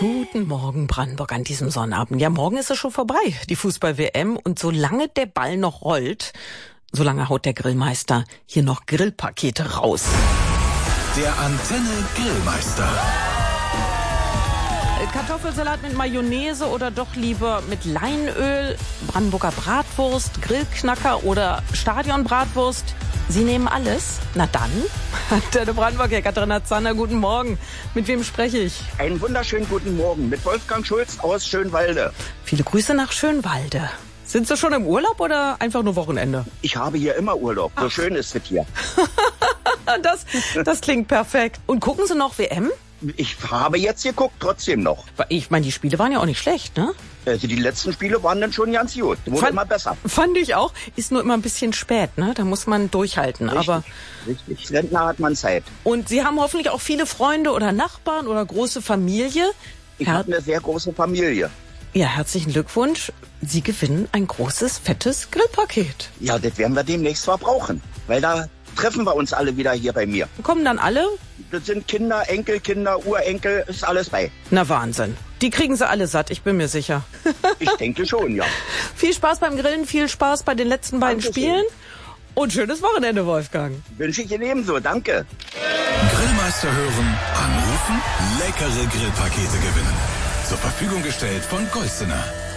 Guten Morgen, Brandenburg, an diesem Sonnabend. Ja, morgen ist es schon vorbei, die Fußball-WM. Und solange der Ball noch rollt, solange haut der Grillmeister hier noch Grillpakete raus. Der Antenne Grillmeister. Kartoffelsalat mit Mayonnaise oder doch lieber mit Leinöl, Brandenburger Bratwurst, Grillknacker oder Stadionbratwurst? Sie nehmen alles? Na dann, Antenne Brandenburg, Herr Katharina Zander, guten Morgen. Mit wem spreche ich? Einen wunderschönen guten Morgen mit Wolfgang Schulz aus Schönwalde. Viele Grüße nach Schönwalde. Sind Sie schon im Urlaub oder einfach nur Wochenende? Ich habe hier immer Urlaub. So schön ist es hier. Das klingt perfekt. Und gucken Sie noch WM? Ich habe jetzt geguckt, trotzdem noch. Ich meine, die Spiele waren ja auch nicht schlecht, ne? Also die letzten Spiele waren dann schon ganz gut. Wurde immer besser. Fand ich auch. Ist nur immer ein bisschen spät, ne? Da muss man durchhalten. Richtig. Rentner hat man Zeit. Und Sie haben hoffentlich auch viele Freunde oder Nachbarn oder große Familie. Ich habe eine sehr große Familie. Ja, herzlichen Glückwunsch. Sie gewinnen ein großes, fettes Grillpaket. Ja, das werden wir demnächst verbrauchen. Weil da treffen wir uns alle wieder hier bei mir. Kommen dann alle? Das sind Kinder, Enkelkinder, Urenkel, ist alles bei. Na Wahnsinn. Die kriegen sie alle satt, ich bin mir sicher. Ich denke schon, ja. Viel Spaß beim Grillen, viel Spaß bei den letzten beiden Spielen. Und schönes Wochenende, Wolfgang. Wünsche ich Ihnen ebenso, danke. Grillmeister hören, anrufen, leckere Grillpakete gewinnen. Zur Verfügung gestellt von Golsener.